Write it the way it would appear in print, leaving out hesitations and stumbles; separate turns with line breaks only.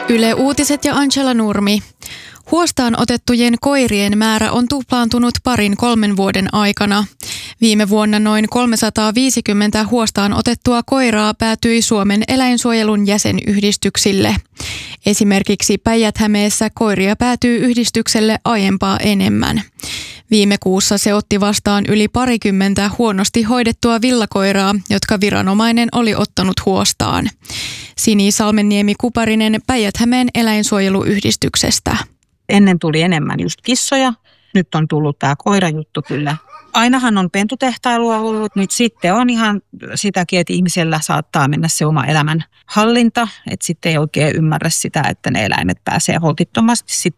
Yle Uutiset ja Angela Nurmi. Huostaan otettujen koirien määrä on tuplaantunut 2-3 vuoden aikana. Viime vuonna noin 350 huostaan otettua koiraa päätyi Suomen eläinsuojelun jäsenyhdistyksille. Esimerkiksi Päijät-Hämeessä koiria päätyy yhdistykselle aiempaa enemmän. Viime kuussa se otti vastaan yli 20 huonosti hoidettua villakoiraa, jotka viranomainen oli ottanut huostaan. Sini Salmenniemi-Kuparinen Päijät-Hämeen eläinsuojeluyhdistyksestä.
Ennen tuli enemmän just kissoja, nyt on tullut tämä koirajuttu kyllä. Ainahan on pentutehtailua ollut, nyt sitten on ihan sitäkin, että ihmisellä saattaa mennä se oma elämän hallinta, että sitten ei oikein ymmärrä sitä, että ne eläimet pääsee holtittomasti sit